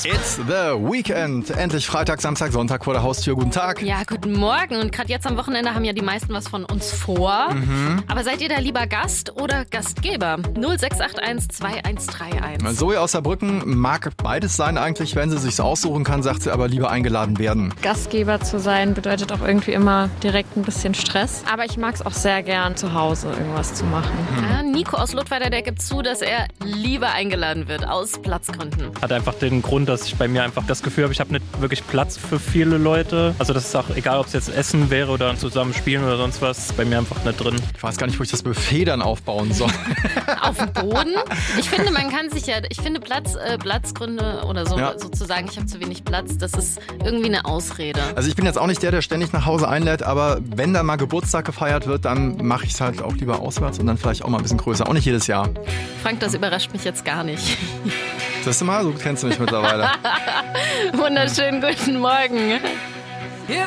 It's the weekend. Endlich Freitag, Samstag, Sonntag vor der Haustür. Guten Tag. Ja, guten Morgen. Und gerade jetzt am Wochenende haben ja die meisten was von uns vor. Aber seid ihr da lieber Gast oder Gastgeber? 0681 2131. Zoe aus Saarbrücken mag beides sein eigentlich, wenn sie sich's aussuchen kann, sagt sie aber lieber eingeladen werden. Gastgeber zu sein bedeutet auch irgendwie immer direkt ein bisschen Stress. Aber ich mag es auch sehr gern, zu Hause irgendwas zu machen. Ja, Nico aus Ludweiler, der gibt zu, dass er lieber eingeladen wird, aus Platzgründen. Hat einfach den Grund, dass ich bei mir einfach das Gefühl habe, ich habe nicht wirklich Platz für viele Leute. Also das ist auch egal, ob es jetzt Essen wäre oder zusammen spielen oder sonst was, ist bei mir einfach nicht drin. Ich weiß gar nicht, wo ich das Buffet dann aufbauen soll. Auf dem Boden? Ich finde, man kann sich ja, Platzgründe oder so, sozusagen, ich habe zu wenig Platz, das ist irgendwie eine Ausrede. Also ich bin jetzt auch nicht der ständig nach Hause einlädt, aber wenn da mal Geburtstag gefeiert wird, dann mache ich es halt auch lieber auswärts und dann vielleicht auch mal ein bisschen größer. Auch nicht jedes Jahr. Frank, das überrascht mich jetzt gar nicht. Das ist mal, so kennst du mich mittlerweile. Wunderschönen guten Morgen.